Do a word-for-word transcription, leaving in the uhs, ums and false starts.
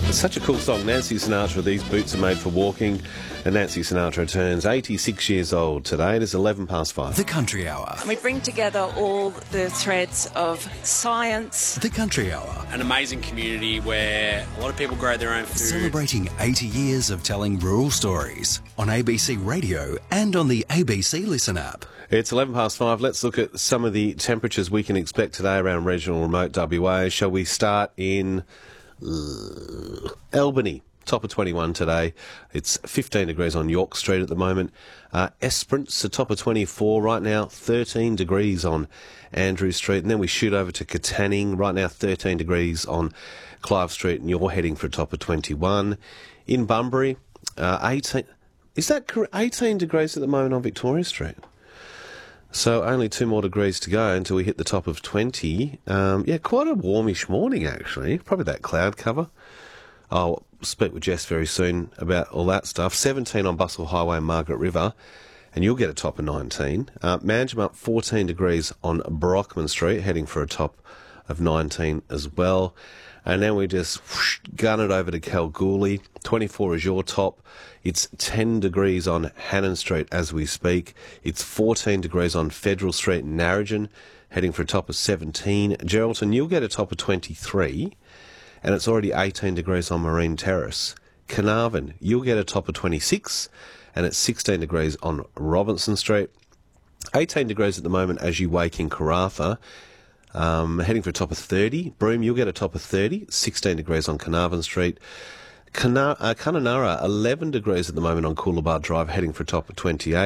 It's such a cool song. Nancy Sinatra, These Boots Are Made for Walking. And Nancy Sinatra turns eighty-six years old today. It is eleven past five. The Country Hour. We bring together all the threads of science. The Country Hour. An amazing community where a lot of people grow their own food. Celebrating eighty years of telling rural stories on A B C Radio and on the A B C Listen app. It's eleven past five. Let's look at some of the temperatures we can expect today around regional remote W A. Shall we start in uh, Albany? Top of twenty-one today. It's fifteen degrees on York Street at the moment. Uh, Esperance, the top of twenty-four right now. thirteen degrees on Andrew Street. And then we shoot over to Katanning. Right now, thirteen degrees on Clive Street. And you're heading for a top of twenty-one. In Bunbury, uh, eighteen. Is that correct? eighteen degrees at the moment on Victoria Street. So only two more degrees to go until we hit the top of twenty. Um, yeah, quite a warmish morning, actually. Probably that cloud cover. I'll speak with Jess very soon about all that stuff. seventeen on Bustle Highway and Margaret River, and you'll get a top of nineteen. Uh, Manjimup, fourteen degrees on Brockman Street, heading for a top of nineteen as well. And then we just whoosh, gun it over to Kalgoorlie. twenty-four is your top. It's ten degrees on Hannon Street as we speak. It's fourteen degrees on Federal Street in Narrogin, heading for a top of seventeen. Geraldton, you'll get a top of twenty-three. And it's already eighteen degrees on Marine Terrace. Carnarvon, you'll get a top of twenty-six, and it's sixteen degrees on Robinson Street. eighteen degrees at the moment as you wake in Karratha, um, heading for a top of thirty. Broome, you'll get a top of thirty, sixteen degrees on Carnarvon Street. Kununurra, uh, Kununurra, eleven degrees at the moment on Coolabah Drive, heading for a top of twenty-eight.